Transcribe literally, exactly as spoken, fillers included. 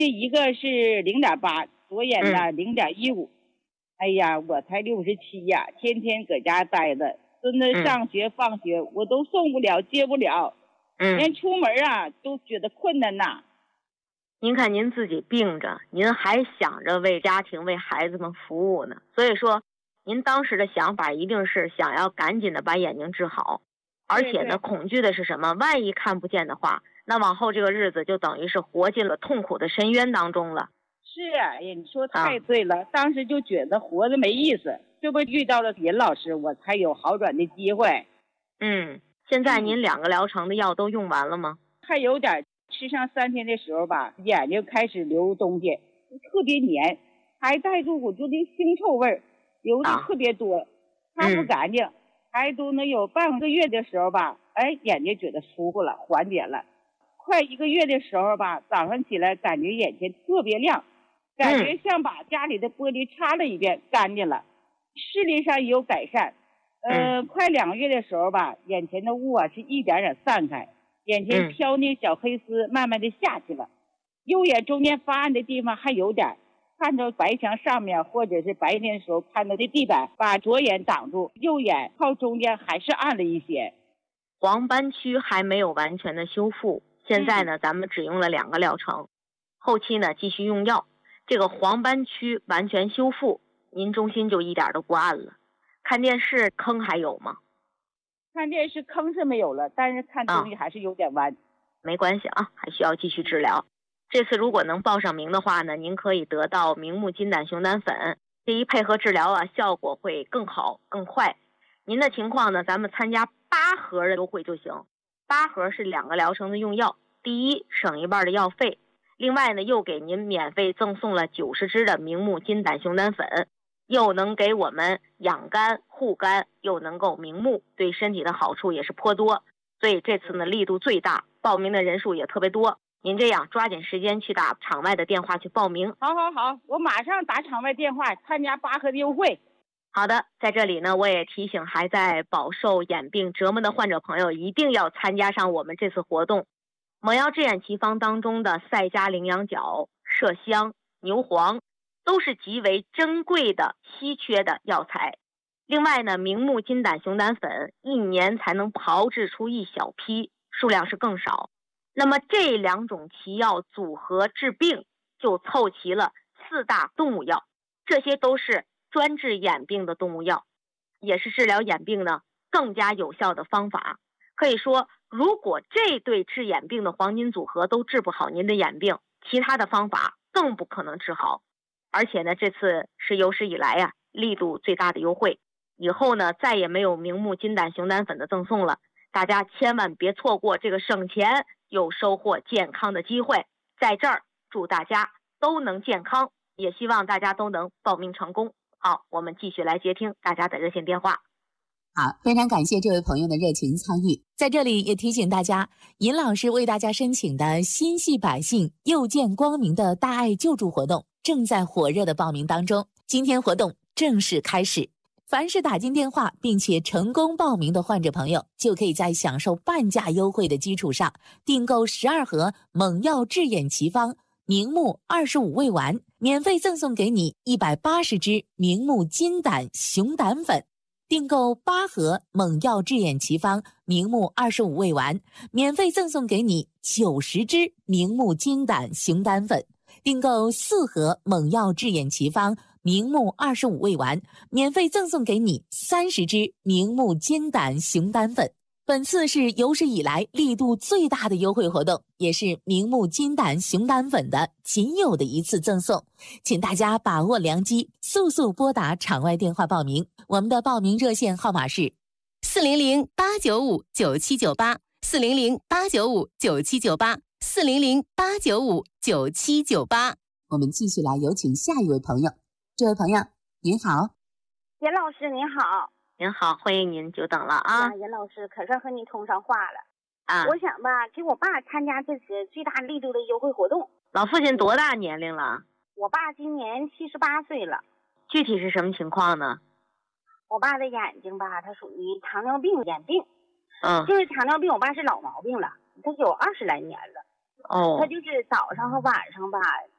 这一个是零点八，左眼呢零点一五。哎呀，我才六十七呀，天天搁家待着，孙子上学放学我都送不了，接不了， 嗯， 连出门啊都觉得困难呐。 您看您自己病着，您还想着为家庭为孩子们服务呢，所以说您当时的想法一定是想要赶紧的把眼睛治好，而且呢恐惧的是什么？万一看不见的话，那往后这个日子就等于是活进了痛苦的深渊当中了。 是啊，哎呀，你说太对了，啊，当时就觉得活着没意思，这不遇到了尹老师，我才有好转的机会。 嗯，现在您两个疗程的药都用完了吗？ 还有点，吃上三天的时候吧，眼睛开始流东西，特别黏，还带着我就那腥臭味，流的特别多，擦，啊，不干净，嗯，还都能有半个月的时候吧，哎，眼睛觉得舒服了，缓解了。快一个月的时候吧，早上起来感觉眼前特别亮。感觉像把家里的玻璃擦了一遍，干净了，视力上也有改善。呃， 嗯、 快两个月的时候吧，眼前的雾啊是一点点散开，眼前飘那小黑丝慢慢的下去了，右眼中间发暗的地方还有点，看着白墙上面或者是白天的时候看到的地板把左眼挡住，右眼靠中间还是暗了一些。 黄斑区还没有完全的修复，现在呢，嗯、咱们只用了两个疗程，后期呢继续用药。这个黄斑区完全修复，您中心就一点都不暗了。看电视坑还有吗？ 看电视坑是没有了，但是看东西还是有点弯。啊， 没关系啊，还需要继续治疗。这次如果能报上名的话呢，您可以得到明目金胆熊胆粉，这一配合治疗啊，效果会更好更快。您的情况呢，咱们参加八盒的优惠就行。八盒是两个疗程的用药，第一省一半的药费。另外呢，又给您免费赠送了九十支的明目金胆熊胆粉，又能给我们养肝护肝，又能够明目，对身体的好处也是颇多。所以这次呢力度最大，报名的人数也特别多。您这样抓紧时间去打场外的电话去报名。 好好好，我马上打场外电话参加八盒的优惠。 好的，在这里呢，我也提醒还在饱受眼病折磨的患者朋友，一定要参加上我们这次活动。猛药治眼奇方当中的赛迦羚羊角、麝香、牛黄都是极为珍贵的稀缺的药材。另外呢，明目金胆熊胆粉一年才能炮制出一小批，数量是更少。那么这两种奇药组合治病，就凑齐了四大动物药，这些都是专治眼病的动物药，也是治疗眼病呢更加有效的方法。可以说，如果这对治眼病的黄金组合都治不好您的眼病，其他的方法更不可能治好。而且呢，这次是有史以来呀、啊、力度最大的优惠，以后呢再也没有明目金胆熊胆粉的赠送了，大家千万别错过这个省钱又收获健康的机会。在这儿祝大家都能健康，也希望大家都能报名成功。好，我们继续来接听大家的热线电话。 好，非常感谢这位朋友的热情参与。在这里也提醒大家，尹老师为大家申请的心系百姓又见光明的大爱救助活动正在火热的报名当中，今天活动正式开始。凡是打进电话并且成功报名的患者朋友，就可以在享受半价优惠的基础上，订购十二盒猛药治眼奇方明目二十五味丸，免费赠送给你一百八十支明目金胆熊胆粉。订购八盒猛药治眼奇方明目二十五味丸，免费赠送给你九十支明目金胆熊胆粉。订购四盒猛药治眼奇方明目二十五味丸，免费赠送给你三十支明目金胆熊胆粉。本次是有史以来力度最大的优惠活动，也是明目金胆熊胆粉的仅有的一次赠送，请大家把握良机，速速拨打场外电话报名。我们的报名热线号码是四零零八九五九七九八，四零零八九五九七九八，四零零八九五九七九八。 我们继续来有请下一位朋友。这位朋友您好。 严老师您好。 您好，欢迎您，久等了啊！ 严老师，可算和您通上话了啊！ 我想吧，给我爸参加这次最大力度的优惠活动。 老父亲多大年龄了？ 我爸今年七十八岁了。 具体是什么情况呢？ 我爸的眼睛吧，他属于糖尿病眼病。 嗯， 就是糖尿病，我爸是老毛病了，他有二十来年了。 哦， 他就是早上和晚上吧，